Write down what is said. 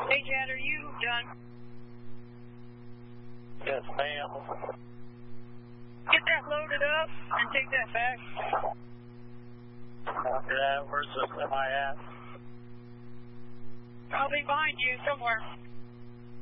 Hey, Chad, are you done? Yes, ma'am. Get that loaded up and take that back. After that, where's the semi at? I'll be behind you somewhere.